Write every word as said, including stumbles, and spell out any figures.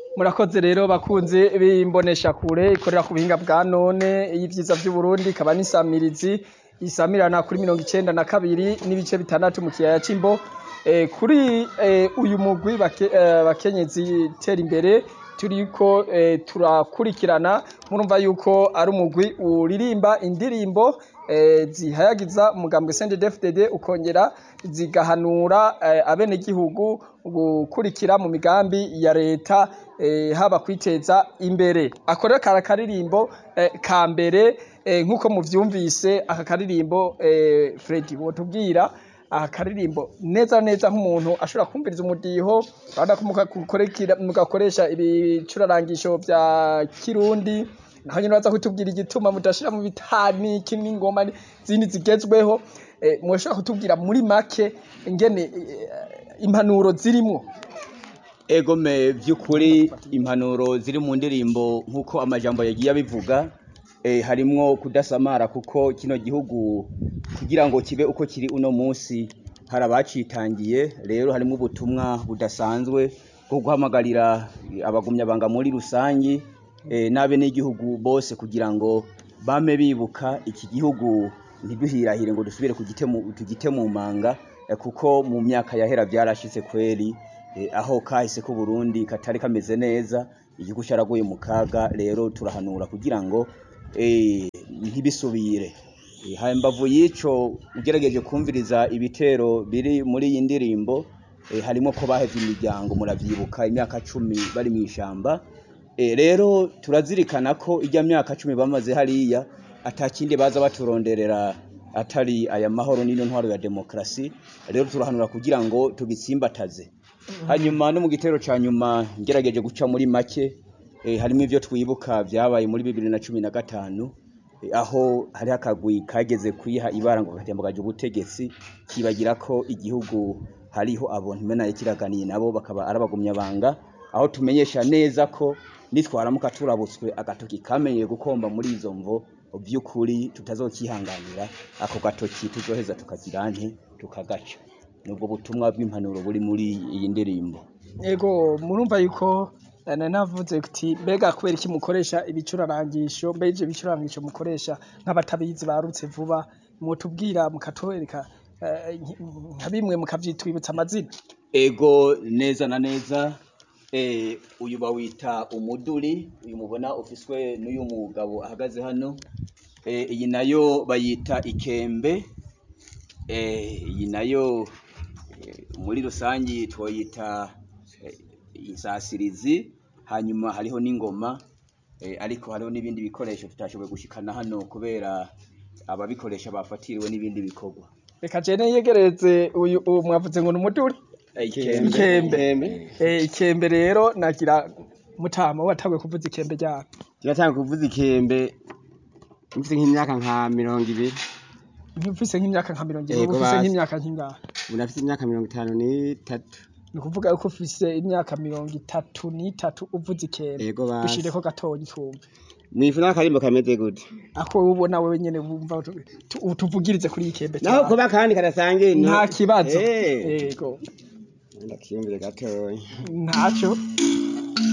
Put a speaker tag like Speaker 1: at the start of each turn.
Speaker 1: Murakoze rero bakunzi b'imbonesha kure ikorera ku buhinga bwa none y'ivyiza vy'Uburundi ikaba n'isamirizi isamirana kuri mirongo icenda na kabiri n'ibice bitandatu mu kiyaya c'Imbo. E, kuri e, uyu mugwi bake, e, bakenyezi tera imbere turiko e, turakurikirana murumva yuko ari umugwi uririmba indirimbo e, zihayagiza umugambwe C N D D F D D ukongera zigahanura e, abenegihugu gukurikira mu migambi ya leta e, haba kwiteza imbere. Akorera kara karirimbo e, ka mbere e, nkuko muvyumvise aka karirimbo e, Freddy wotubwira aha karirimbo neza neza nk'umuntu ashobora kumviriza umudiho banda kumukorekira mugakoresha ibicurarangisho vya Kirundi naho nyine baza kutubwira igituma mudashira mu bitani kimwe ingoma zindi zigezweho e, mwoshobora kutubwira muri make ingene e, impanuro zirimwo.
Speaker 2: Ego me vy'ukuri impanuro ziri mu ndirimbo nkuko amajambo yagiye abivuga e, harimwo kudasamara kuko kino gihugu kugira ngo kibe uko kiri uno munsi harabacitangiye rero harimo ubutumwa budasanzwe bwo guhamagarira abagumya banga muri rusangi e, nabe n'igihugu bose kugira ngo bame bibuka iki gihugu ntiduhirahire ngo dusubire kugitemu tugitemu manga e, kuko mu myaka yahera byarashitse kweri e, aho kahise ko Burundi katari kameze neza igihugu cyaragoye mu kaga rero turahanura kugira ngo eh ntibisubire e, hambavu yico ugerageje kumviriza ibitero biri muri iyi ndirimbo e, harimo ko baheze imiryango muravyibuka imyaka cumi bari mwishamba e, rero turazirikana ko ijya myaka cumi bamaze hariya atakindi baza baturonderera atari aya mahoro n'ino ntwaro ya demokrasi rero turahanura kugira ngo tugitsimbataze. Hanyuma no mu gitero ca nyuma ngerageje guca muri make e, harimo ivyo twibuka vyabaye muri bibiri na cumi na gatanu e, aho hari akagwi kageze kwiha ibara ngo gatembagaje ubutegetsi kibagira ko igihugu hariho abontu menaye kiraganiye nabo bakaba arabagumya banga aho tumenyesha neza ko nitwaramuka turabutswe agatoki kamenye gukomba muri izo mvo vy'ukuri tutazokihanganira ako gatoki tuzoheza tukagira nte tukagaca. Nubwo butumwa bw'impanuro buri muri iyi ndirimbo.
Speaker 1: Ego murumva yuko navuze kuti mbega kubera iki mukoresha ibicurarangisho mbe ivyo bicurarangisho mukoresha nk'abatabizi barutse vuba mutubwira mukatwereka nka bimwe mukavyitwibutsa amazina.
Speaker 2: Ego neza na neza eh uyu bawita umuduri uyu mubona ofiswe n'uyu mugabo ahagaze hano eh iyi nayo bayita ikembe eh iyi nayo muri rusangi twoyita insasirizi hanyuma hariho n'ingoma e, ariko hariho n'ibindi bikoresho tutashoboye gushikana hano kubera ababikoresha bafatiriwe n'ibindi bikorwa.
Speaker 1: Reka jene yegereze uyu mwavuze ngo n'umuduri ikembe eh ikembe rero nagira mutama watagwe kuvuza ikembe ryako.
Speaker 3: Kiratanga kuvuza ikembe mfite nk'imyaka nka mirongo ibiri.
Speaker 1: Mfise nk'imyaka nka mirongo ibiri ufise nk'imyaka nk'ingahe?
Speaker 3: Unafise imyaka mirongo itanu n'itatu.
Speaker 1: Ni kuvuga uko ufise imyaka mirongo itatu n'itatu uvuze ikembe bishireko gatoyi twumve.
Speaker 3: Mwifuna akarimbo kameze gute?
Speaker 1: Ako ubona wewe nyene wumva utuvugirize kuri ikembe cyane.
Speaker 3: Naho kuba kandi karasange
Speaker 1: nta kibazo. Yego.
Speaker 3: Ndakiyumvire gatoyi.
Speaker 1: Ntaco.